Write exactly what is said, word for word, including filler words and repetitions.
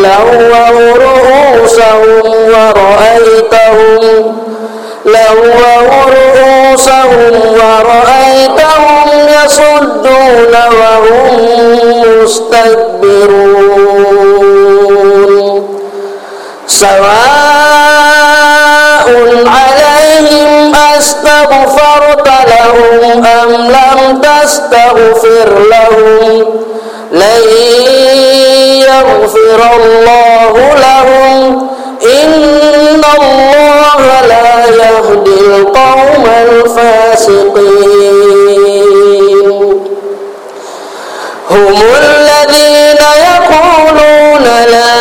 لووا رؤوسهم ورأيتهم لووا رؤوسهم ورأيتهم يصدون وهم مستكبرون سواء عليهم أستغفرت لهم أم لم تستغفر لهم لن يغفر الله لهم إن الله لا يهدي القوم الفاسقين هم الذين يقولون لا